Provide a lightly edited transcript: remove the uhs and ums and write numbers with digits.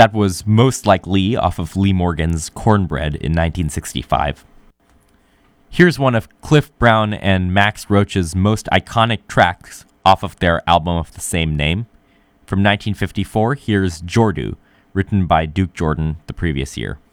That was Most Like Lee off of Lee Morgan's Cornbread in 1965. Here's one of Cliff Brown and Max Roach's most iconic tracks off of their album of the same name. From 1954, here's Jordu, written by Duke Jordan the previous year.